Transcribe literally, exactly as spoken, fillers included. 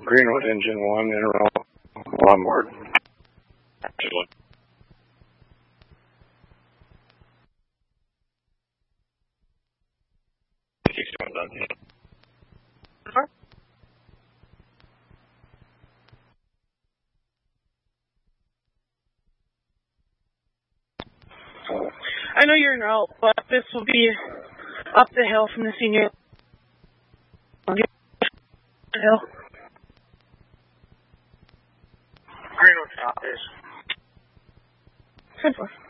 Greenwood engine one, interval, on board. I know you're en route, but this will be up the hill from the senior hill. Greenwood stop is. ten four.